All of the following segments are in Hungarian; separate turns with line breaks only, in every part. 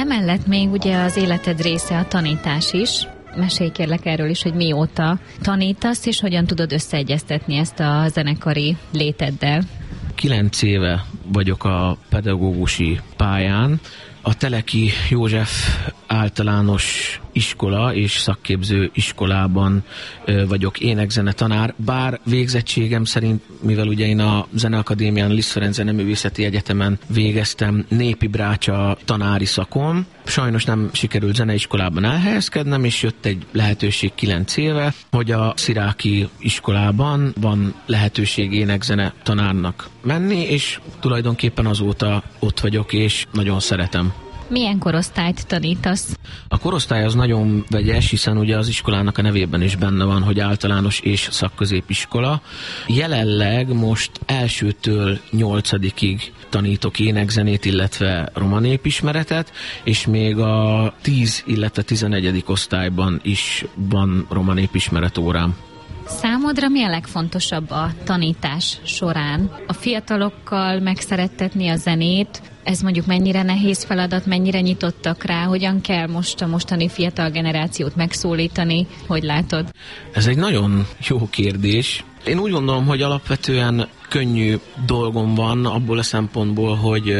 Emellett még ugye az életed része a tanítás is. Mesélj kérlek erről is, hogy mióta tanítasz, és hogyan tudod összeegyeztetni ezt a zenekari léteddel.
9 éve vagyok a pedagógusi pályán. A Teleki József általános iskola és szakképző iskolában vagyok énekzene tanár, bár végzettségem szerint, mivel ugye én a Zeneakadémián, Liszt Ferenc Zeneművészeti Egyetemen végeztem népi brácsa tanári szakon, sajnos nem sikerült zeneiskolában elhelyezkednem, és jött egy lehetőség 9 éve, hogy a Sziráki iskolában van lehetőség énekzene tanárnak menni, és tulajdonképpen azóta ott vagyok, és nagyon szeretem.
Milyen korosztályt tanítasz?
A korosztály az nagyon vegyes, hiszen ugye az iskolának a nevében is benne van, hogy általános és szakközépiskola. Jelenleg most 1-től 8-ig tanítok énekzenét, illetve roma népismeretet, és még a 10, illetve 11. osztályban is van roma népismeret órám.
Számodra mi a legfontosabb a tanítás során? A fiatalokkal megszerettetni a zenét, ez mondjuk mennyire nehéz feladat, mennyire nyitottak rá, hogyan kell most a mostani fiatal generációt megszólítani, hogy látod?
Ez egy nagyon jó kérdés. Én úgy gondolom, hogy alapvetően könnyű dolgom van abból a szempontból, hogy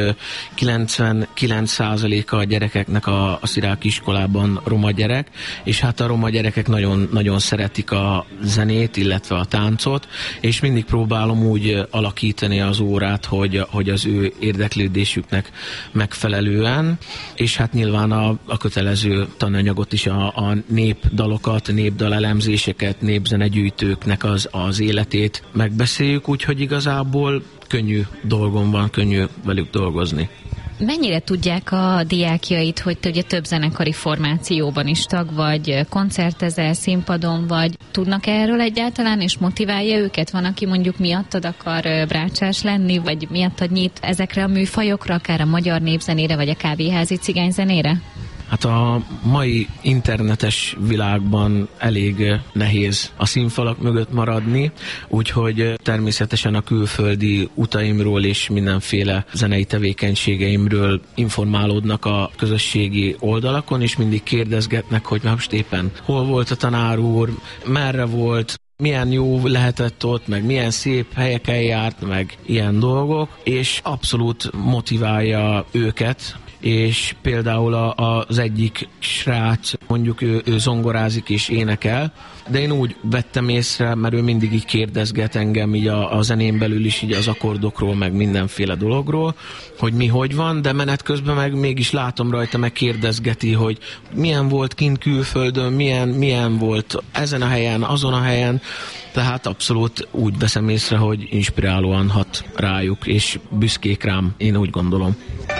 99%-a a gyerekeknek a Sziráki iskolában roma gyerek, és hát a roma gyerekek nagyon, nagyon szeretik a zenét, illetve a táncot, és mindig próbálom úgy alakítani az órát, hogy az ő érdeklődésüknek megfelelően, és hát nyilván a kötelező tananyagot is, a népdalokat, népdalelemzéseket, népzenegyűjtőknek az életét megbeszéljük, úgyhogy igazából könnyű dolgom van, könnyű velük dolgozni.
Mennyire tudják a diákjait, hogy te ugye több zenekari formációban is tag vagy, koncertezel, színpadon vagy, tudnak erről egyáltalán, és motiválja őket? Van, aki mondjuk miattad akar brácsás lenni, vagy miattad nyit ezekre a műfajokra, akár a magyar népzenére, vagy a kávéházi cigányzenére?
Hát a mai internetes világban elég nehéz a színfalak mögött maradni, úgyhogy természetesen a külföldi utaimról és mindenféle zenei tevékenységeimről informálódnak a közösségi oldalakon, és mindig kérdezgetnek, hogy most éppen hol volt a tanár úr, merre volt, milyen jó lehetett ott, meg milyen szép helyeken járt, meg ilyen dolgok, és abszolút motiválja őket, és például az egyik srác, mondjuk ő zongorázik és énekel, de én úgy vettem észre, mert ő mindig így kérdezget engem így a zenén belül is így az akkordokról, meg mindenféle dologról, hogy mi hogy van, de menet közben meg mégis látom rajta, meg kérdezgeti, hogy milyen volt kint külföldön, milyen volt ezen a helyen, azon a helyen, tehát abszolút úgy veszem észre, hogy inspirálóan hat rájuk, és büszkék rám, én úgy gondolom.